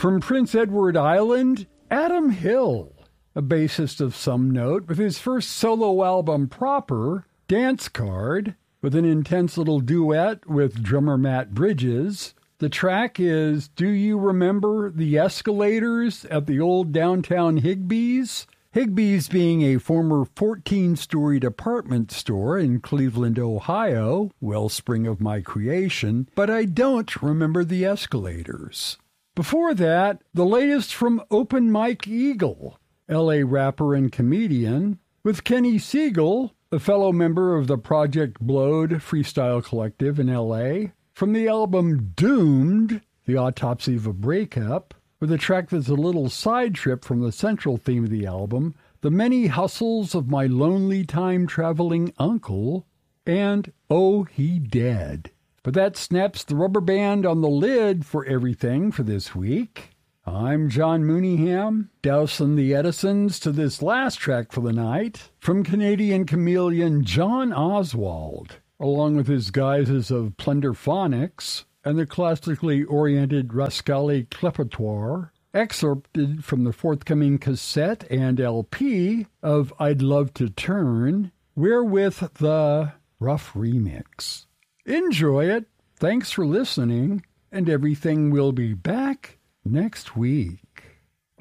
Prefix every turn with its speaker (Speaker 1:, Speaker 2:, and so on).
Speaker 1: From Prince Edward Island, Adam Hill, a bassist of some note, with his first solo album proper, Dance Card, with an intense little duet with drummer Matt Bridges. The track is Do You Remember the Escalators at the Old Downtown Higbee's? Higbee's being a former 14-story department store in Cleveland, Ohio, wellspring of my creation, but I don't remember the escalators. Before that, the latest from Open Mike Eagle, L.A. rapper and comedian, with Kenny Siegel, a fellow member of the Project Blowed freestyle collective in L.A., from the album Doomed, The Autopsy of a Breakup, with a track that's a little side trip from the central theme of the album, The Many Hustles of My Lonely Time-Traveling Uncle, and Oh, He Dead. But that snaps the rubber band on the lid for everything for this week. I'm John Mooneyham, dousing the Edisons to this last track for the night from Canadian chameleon John Oswald, along with his guises of Plunderphonics and the classically oriented Rascali Klepatoire, excerpted from the forthcoming cassette and LP of I'd Love to Turn, wherewith the rough remix. Enjoy it, thanks for listening, and everything will be back next week.